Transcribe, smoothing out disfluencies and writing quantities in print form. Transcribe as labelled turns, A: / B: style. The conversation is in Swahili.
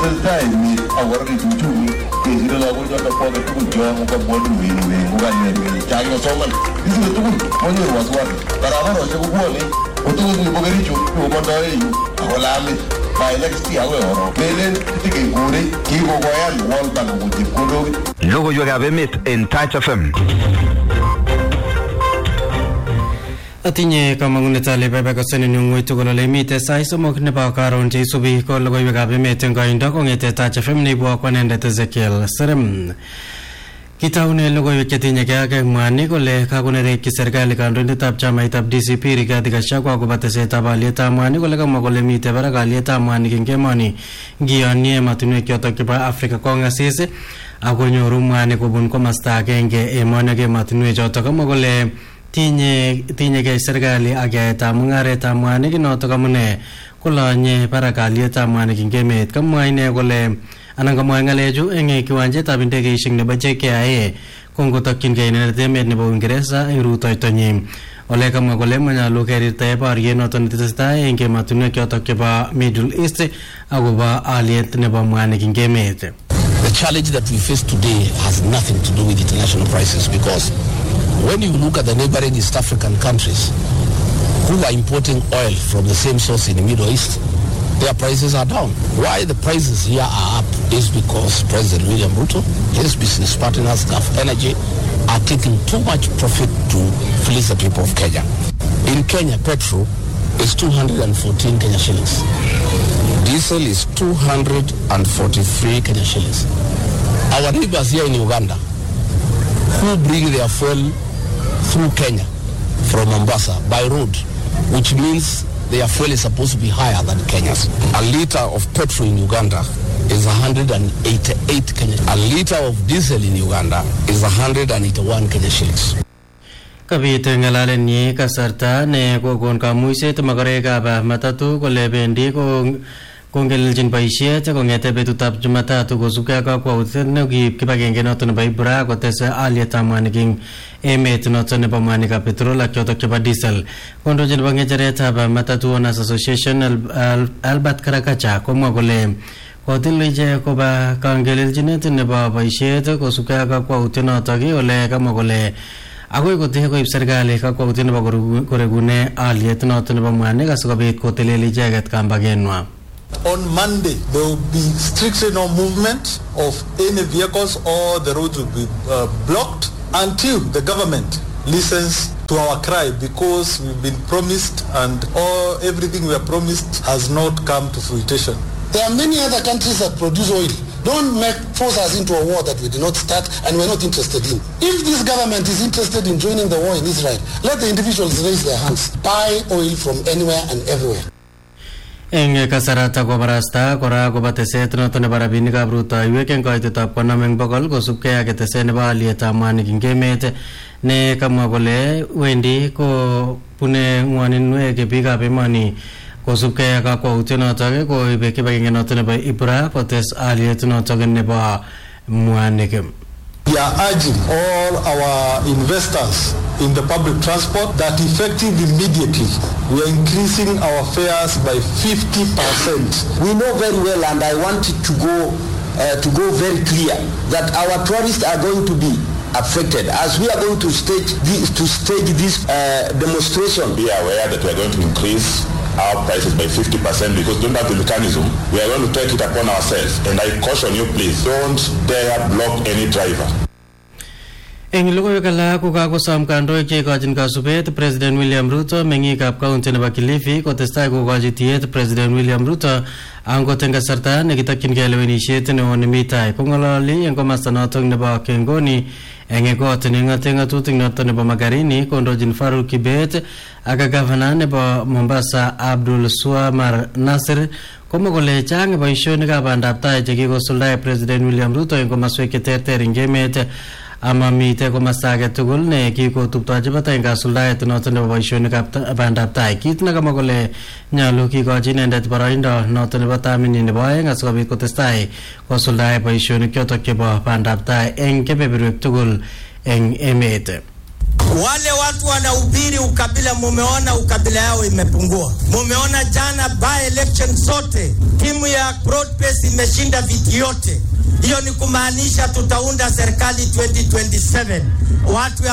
A: kotesetai emet akokoronit uchumi kesire lagochoto kwoke tugul chon komwoduweiwei kokanyerwei chakikosoman kisire tugul monyoru wasiwasi barabarosiek kobwone kotugul nebo Kericho komondoe yu akolamit baeleksti akoi oro melen kitikekure kikokoyan World Bank kokon chepkondok.
B: Logoiwekab emet en Touch FM.
C: Atinye kamangunet ale baibaikosen ng'wony tugul ole mite sait somok nebo karon cheisubi ko logoiwekab emet eng koindo kong'ete Touch FM neibwo kwanendet Ezekiel Serem. Kitaune logoiwek chetinyegei ak mwanik kole kakonerekyi serikali kandoindetab chamaitab DCP Rigathi Gachagua akobo tesetab alyetab mwanik kole kamwa kole mite barak alyetab mwanik eng emoni ngiyonye emotinwek chotok chebo Africa kong'asis akonyoru mwanik kobun komasta agenge emoni ak emotinwek chotok. Kamwa kole tinyegei serikali ak yaetab mung'aretab mwanik notok amune kolanye barak alyetab mwanik eng emet. Kamwa ine kole anan kamwa ng'alechu eng kiwanjetab ndegeisiek nebo JKIA kongotokyingei inendet emet nebo Uingereza eng rutoitonyi. Ole kamwa kole manyalu kerirtae boriet notok netesetai eng emotinwek chotok chebo Middle East akobo alyet nebo mwanik eng emet.
D: The challenge that we face today has nothing to do with international prices, because when you look at the neighboring East African countries who are importing oil from the same source in the Middle East, their prices are down. Why the prices here are up is because President William Ruto, his business partners, Gulf Energy, are taking too much profit to fleece the people of Kenya. In Kenya, petrol is 214 Kenya shillings. Diesel is 243 Kenya shillings. Our neighbors here in Uganda, who bring their fuel through Kenya from Mombasa by road, which means their fuel is supposed to be higher than Kenya's. A liter of petrol in Uganda is 188 Kenya. A liter of diesel in Uganda is 181 Kenya shillings.
C: Kabit ng'alalenyi kasarta ne kokon kamuiset makorekab matatu kole bendi kongelelchin boisiet kong'ete betutab Jumatatu kosubkei ak kakwautiet nekiib kibagenge noto nebo IBRA kotes alyetab mwanik eng emet noto nebo mwanikab petrol ak chotok chebo diesel. Kondochin nebo ng'echeretab Matatu Owners Association Albert Karakacha komwa kole kotil ichek koba kangelelchinet nebo boisiet kosubkei ak kakwautiet notok ole kamwa kole agoi kote koib serikali kakwautiet nebo koregune alyet noto nebo mwanik asikobit kotelel icheket kambagenwa.
E: On Monday, there will be strictly no movement of any vehicles, or the roads will be blocked until the government listens to our cry, because we've been promised and everything we are promised has not come to fruition.
F: There are many other countries that produce oil. Don't force us into a war that we did not start and we're not interested in. If this government is interested in joining the war in Israel, let the individuals raise their hands. Buy oil from anywhere and everywhere.
C: Eng kasarata kobarasta kora kobo teset noto nebo rabinikab rutoiwek eng koitetab konom eng bokol kosubkei ak teset nebo alyetab mwanik eng emet ne kamwa kole wendi ko bune ng'woninwek biikab emoni kosubkei ak kakwautiet notok koibe kibagenge noto nebo IBRA kotes alyet notok nebo mwanik.
E: We are urging all our investors in the public transport that effective immediately we are increasing our fares by 50%.
G: We know very well, and I want it to go very clear, that our tourists are going to be affected as we are going to stage this demonstration.
A: Be aware that we are going to increase our prices by 50% because we don't have the mechanism. We are going to take it upon ourselves, and I caution you, please don't dare block any driver.
C: Eng logoiwek alak ko kakosom kandoik cheikochin kasubet President William Ruto meng'ikab kaunti nebo Kilifi kotestai kokochi tiet President William Ruto angot eng kasarta nekitokyingei lewenisiet neo nemi tai. Kong'ololi eng komasta notok nebo Kengoni eng kot neng'ate ng'atutik noto nebo Magarini kondochin Faruk Kibet ak gavana nebo Mombasa Abdul Swamar Nasir komwa kole chang boisionikab bandab tai chekikosuldae President William Ruto eng komaswek cheterter eng emet ama mite komasta age tugul ne kikotuptochi batai eng kasuldaet noto nebo boisionikab bandab tai. Kit nekamwa kole nyolu kikochi inendet boroindo noto nebo tamini nebo aeng asikobit kotestai kosuldae boisionik chotok chebo bandab tai eng kebeberwek tugul eng emet.
H: Wale watu wanahubiri ukabila, mumeona ukabila yao imepungua. Mumeona jana by election zote timu ya Broad-Based imeshinda viti yote. Hiyo ni kumaanisha tutaunda serikali 2027. Watu